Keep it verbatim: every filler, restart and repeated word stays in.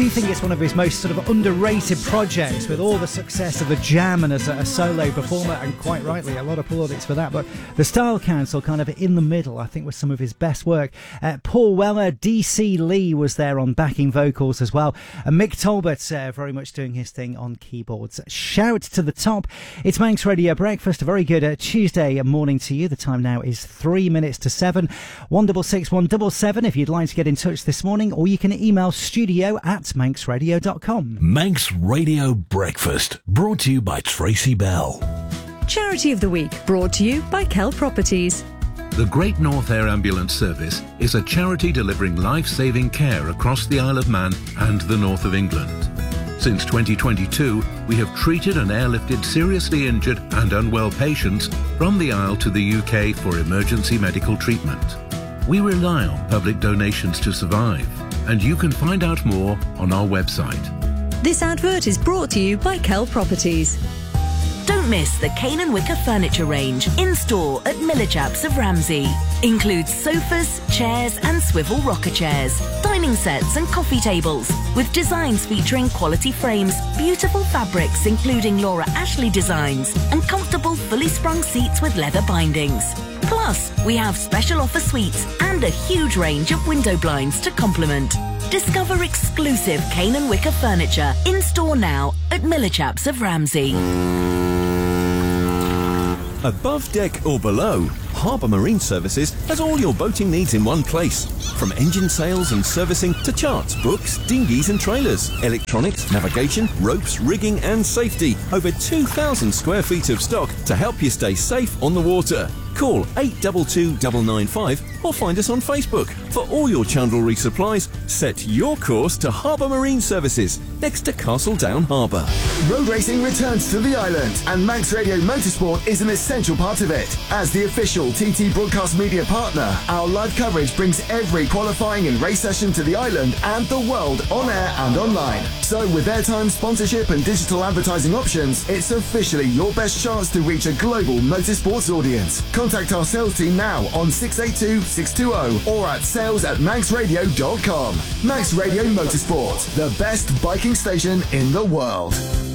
do think it's one of his most sort of underrated projects, with all the success of the Jam and as a, a solo performer, and quite rightly, a lot of plaudits for that. But the Style Council kind of in the middle, I think, was some of his best work. Uh, Paul Weller, D C Lee was there on backing vocals as well, and Mick Talbot uh, very much doing his thing on keyboards. Shout to the top. It's Manx Radio Breakfast. A very good uh, Tuesday morning to you. The time now is three minutes to seven. one double six one double seven if you'd like to get in touch this morning, or you can email studio at manx radio dot com. Manx Radio Breakfast, brought to you by Tracy Bell. Charity of the Week, brought to you by Kell Properties. The Great North Air Ambulance Service is a charity delivering life-saving care across the Isle of Man and the north of England. Since twenty twenty-two, we have treated and airlifted seriously injured and unwell patients from the Isle to the U K for emergency medical treatment. We rely on public donations to survive, and you can find out more on our website. This advert is brought to you by Kell Properties. Don't miss the Cane and Wicker furniture range in store at Millichaps of Ramsey. Includes sofas, chairs and swivel rocker chairs, dining sets and coffee tables, with designs featuring quality frames, beautiful fabrics including Laura Ashley designs, and comfortable fully sprung seats with leather bindings. Plus, we have special offer suites and a huge range of window blinds to complement. Discover exclusive Cane and Wicker furniture in store now at Millichaps of Ramsey. Above deck or below, Harbour Marine Services has all your boating needs in one place. From engine sales and servicing to charts, books, dinghies and trailers, electronics, navigation, ropes, rigging and safety. Over two thousand square feet of stock to help you stay safe on the water. Call eight two two nine nine five or find us on Facebook. For all your chandlery supplies, set your course to Harbour Marine Services, next to Castle Down Harbour. Road racing returns to the island, and Manx Radio Motorsport is an essential part of it. As the official T T Broadcast Media partner, our live coverage brings every qualifying and race session to the island and the world on air and online. So with airtime, sponsorship and digital advertising options, it's officially your best chance to reach a global motorsports audience. Contact our sales team now on six eight two, six two zero or at sales at manx radio dot com. Manx Radio Motorsport, the best biking station in the world.